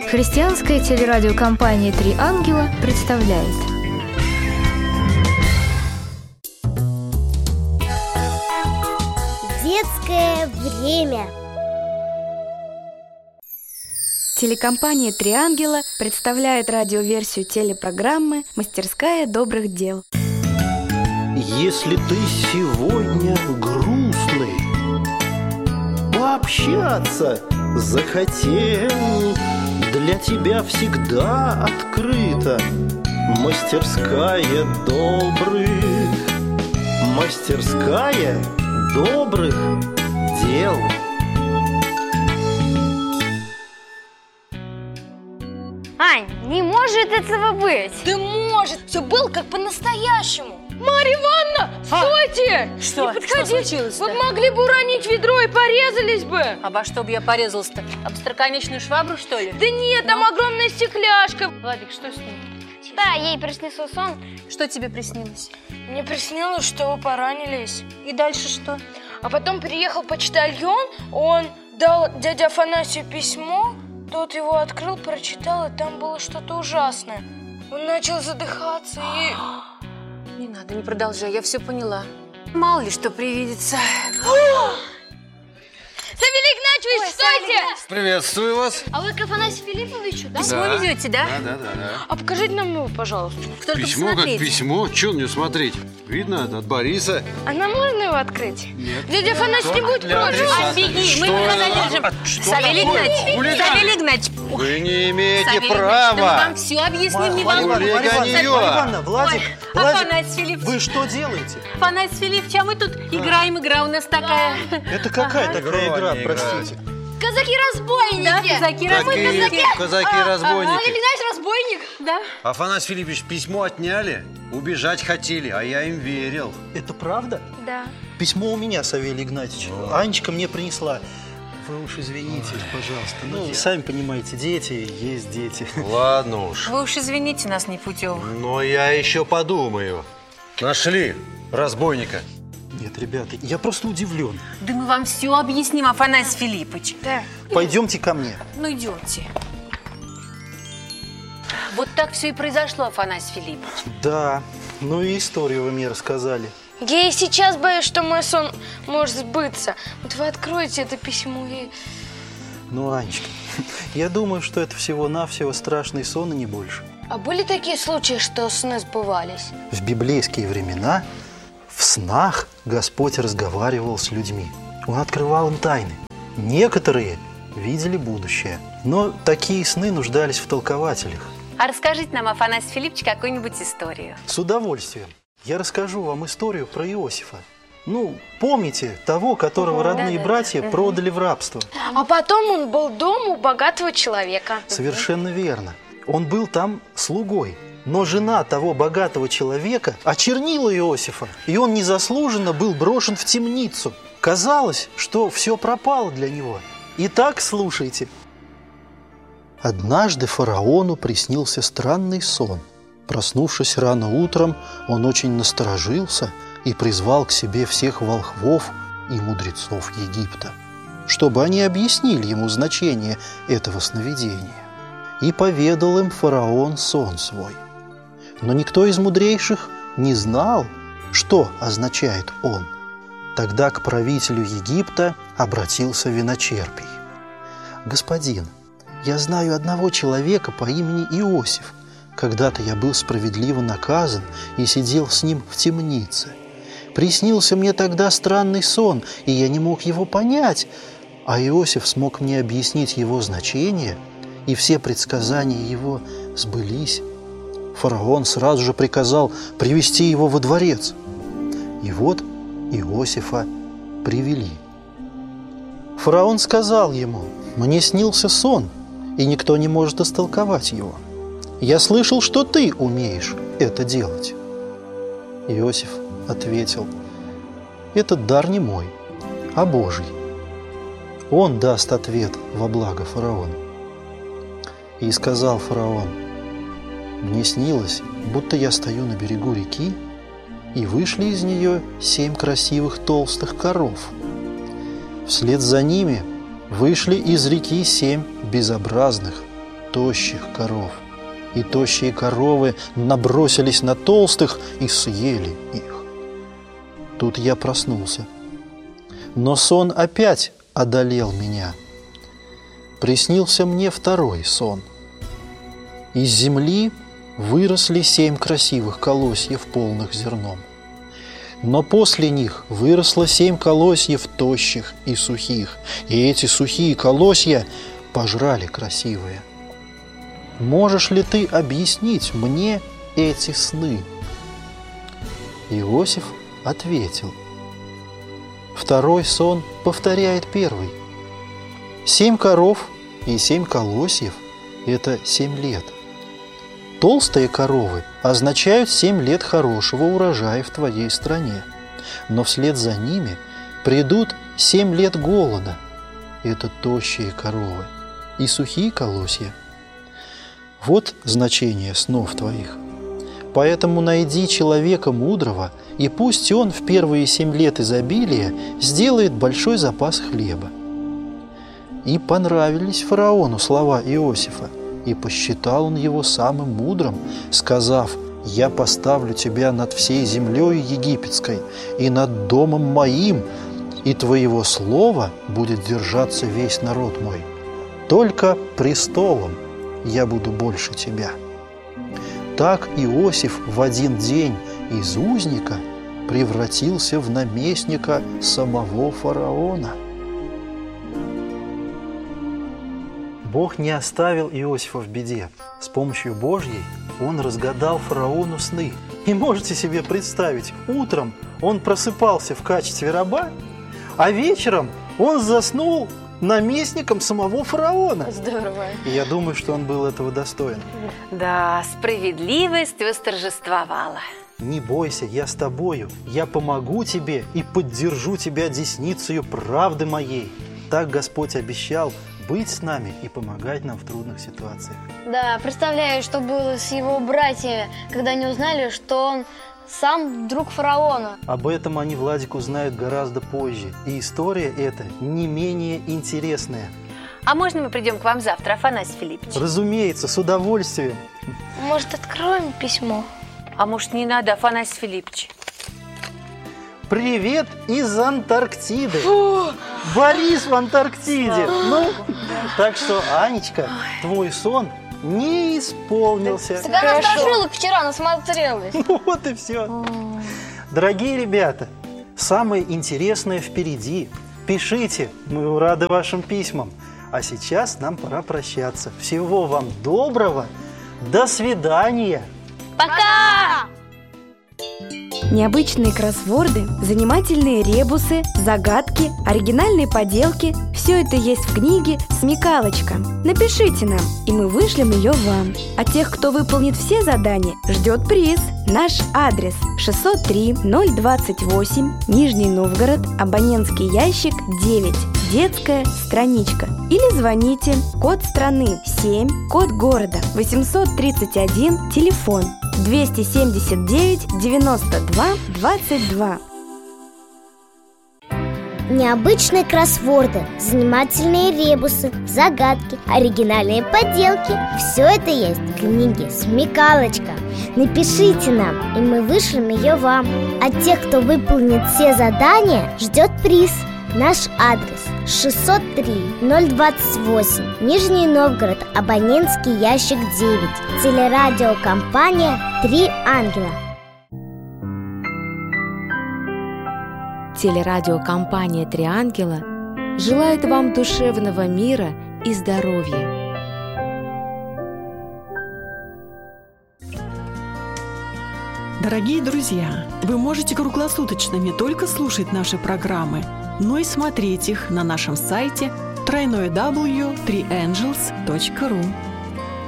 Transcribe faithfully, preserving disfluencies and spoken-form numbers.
Христианская телерадиокомпания «Три ангела» представляет. Детское время. Телекомпания «Три ангела» представляет радиоверсию телепрограммы «Мастерская добрых дел». Если ты сегодня грустный, пообщаться захотел, для тебя всегда открыта мастерская добрых, мастерская добрых дел. Ань, не может этого быть. Да может, все было как по-настоящему. Марья Ивановна, стойте! А? Что? Не подходите. Что случилось-то? Вот могли бы уронить ведро и порезались бы. Обо что бы я порезалась-то? Об остроконечную швабру, что ли? Да нет, там огромная стекляшка. Владик, что с ним? Да, ей приснился сон. Что тебе приснилось? Мне приснилось, что вы поранились. И дальше что? А потом приехал почтальон, он дал дяде Афанасию письмо, тот его открыл, прочитал, и там было что-то ужасное. Он начал задыхаться и... Не надо, не продолжай, я все поняла. Мало ли что привидится. Савелий Игнатьевич, стойте! Приветствую вас. А вы к Афанасию Филипповичу, да? Письмо Да. ведете, да? Да, да, да, да. А покажите нам его, пожалуйста. Только Письмо как посмотрите. письмо. Че мне смотреть? Видно, от Бориса. А нам можно его открыть? Нет. Дядя Афанасий не будет Для против. адреса. А, беги, мы Что его это? задержим. А, что Савелий такое? Игнатьевич, Хулиган. Савелий Игнатьевич. Вы не имеете Савелий Игнатьевич, да мы права. вам все объясним, не Марья волнуйтесь. Ивановна, Марья Хулиганье. Ивановна, Владик, Ой, Владик, Афанасий Филиппович. вы что делаете? Афанасий Филиппович, а мы тут играем, игра у нас такая. Это какая такая игра, не простите? Казаки-разбойники! Да, казаки, Какие разбойники. казаки-разбойники. Игнатьевич разбойник! Да. Афанасий Филиппович, письмо отняли, убежать хотели, а я им верил. Это правда? Да. Письмо у меня, Савелий Игнатьевич. Анечка мне принесла. Вы уж извините, пожалуйста. Ну, сами понимаете, дети есть дети. Ладно уж. Вы уж извините нас, непутевых. Но я еще подумаю. Нашли разбойника. Нет, ребята, я просто удивлен. Да мы вам все объясним, Афанасий Филиппович. Да. Пойдемте ко мне. Ну, идемте. Вот так все и произошло, Афанасий Филиппович. Да, ну и историю вы мне рассказали. Я и сейчас боюсь, что мой сон может сбыться. Вот вы откроете это письмо и... Ну, Анечка, я думаю, что это всего-навсего страшный сон и не больше. А были такие случаи, что сны сбывались? В библейские времена в снах Господь разговаривал с людьми. Он открывал им тайны. Некоторые видели будущее, но такие сны нуждались в толкователях. А расскажите нам, Афанасий Филиппович, какую-нибудь историю. С удовольствием. Я расскажу вам историю про Иосифа. Ну, помните того, которого родные да-да-да. братья продали в рабство? А потом он был дома у богатого человека. Совершенно верно. Он был там слугой. Но жена того богатого человека очернила Иосифа, и он незаслуженно был брошен в темницу. Казалось, что все пропало для него. Итак, слушайте. Однажды фараону приснился странный сон. Проснувшись рано утром, он очень насторожился и призвал к себе всех волхвов и мудрецов Египта, чтобы они объяснили ему значение этого сновидения. И поведал им фараон сон свой. Но никто из мудрейших не знал, что означает он. Тогда к правителю Египта обратился виночерпий. «Господин, я знаю одного человека по имени Иосиф. Когда-то я был справедливо наказан и сидел с ним в темнице. Приснился мне тогда странный сон, и я не мог его понять, а Иосиф смог мне объяснить его значение, и все предсказания его сбылись. Фараон сразу же приказал привести его во дворец. И вот Иосифа привели. Фараон сказал ему: «Мне снился сон, и никто не может истолковать его. Я слышал, что ты умеешь это делать». Иосиф ответил: «Этот дар не мой, а Божий. Он даст ответ во благо фараону». И сказал фараон: «Мне снилось, будто я стою на берегу реки, и вышли из нее семь красивых толстых коров. Вслед за ними вышли из реки семь безобразных, тощих коров. И тощие коровы набросились на толстых и съели их. Тут я проснулся. Но сон опять одолел меня. Приснился мне второй сон. Из земли выросли семь красивых колосьев, полных зерном. Но после них выросло семь колосьев тощих и сухих, и эти сухие колосья пожрали красивые. Можешь ли ты объяснить мне эти сны? Иосиф ответил. Второй сон повторяет первый. Семь коров и семь колосьев – это семь лет. Толстые коровы означают семь лет хорошего урожая в твоей стране. Но вслед за ними придут семь лет голода. Это тощие коровы и сухие колосья. Вот значение снов твоих. Поэтому найди человека мудрого, и пусть он в первые семь лет изобилия сделает большой запас хлеба. И понравились фараону слова Иосифа, и посчитал он его самым мудрым, сказав: «Я поставлю тебя над всей землей египетской и над домом моим, и твоего слова будет держаться весь народ мой. Только престолом я буду больше тебя». Так Иосиф в один день из узника превратился в наместника самого фараона. Бог не оставил Иосифа в беде. С помощью Божьей он разгадал фараону сны. И можете себе представить, утром он просыпался в качестве раба, а вечером он заснул наместником самого фараона. Здорово. И я думаю, что он был этого достоин. Да, справедливость восторжествовала. Не бойся, я с тобою, я помогу тебе и поддержу тебя десницею правды моей. Так Господь обещал быть с нами и помогать нам в трудных ситуациях. Да, представляю, что было с его братьями, когда они узнали, что он сам друг фараона. Об этом они, Владик, узнают гораздо позже. И история эта не менее интересная. А можно мы придем к вам завтра, Афанасий Филиппович? Разумеется, с удовольствием. Может, откроем письмо? А может, не надо, Афанасий Филиппович? Привет из Антарктиды. Фу! Борис в Антарктиде. Ну, так что, Анечка, твой сон не исполнился. Так она страшилок вчера насмотрелась. Ну вот и все. Дорогие ребята, самое интересное впереди. Пишите, мы рады вашим письмам. А сейчас нам пора прощаться. Всего вам доброго. До свидания. Пока! Необычные кроссворды, занимательные ребусы, загадки, оригинальные поделки – все это есть в книге «Смекалочка». Напишите нам, и мы вышлем ее вам. А тех, кто выполнит все задания, ждет приз. Наш адрес – шестьсот три ноль двадцать восемь, Нижний Новгород, абонентский ящик девять, детская страничка. Или звоните, код страны семь, код города восемьсот тридцать один, телефон двести семьдесят девять девяносто два двадцать два. Необычные кроссворды, занимательные ребусы, загадки, оригинальные поделки – все это есть в книге «Смекалочка». Напишите нам, и мы вышлем ее вам. А тех, кто выполнит все задания, ждет приз. Наш адрес – шестьсот три ноль двадцать восемь, Нижний Новгород, абонентский ящик девять, телерадиокомпания «Три ангела». Телерадиокомпания «Три ангела» желает вам душевного мира и здоровья. Дорогие друзья, вы можете круглосуточно не только слушать наши программы, но и смотреть их на нашем сайте дабл ю дабл ю дабл ю точка три ангелс точка ру.